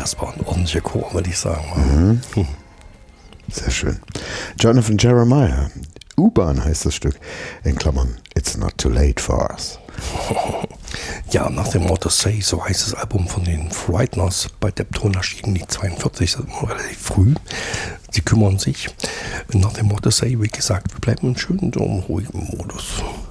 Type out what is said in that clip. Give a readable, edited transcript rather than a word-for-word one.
das war ein ordentlicher Chor, würde ich sagen. Sehr schön. Jonathan Jeremiah. U-Bahn heißt das Stück. In Klammern, It's Not Too Late for Us. Ja, nach dem Motto Say, so heißt das Album von den Frighteners. Bei Deptone erschienen die 42, das ist relativ früh. Sie kümmern sich. Nach dem Motto Say, wie gesagt, wir bleiben im schönen, so ruhigen Modus.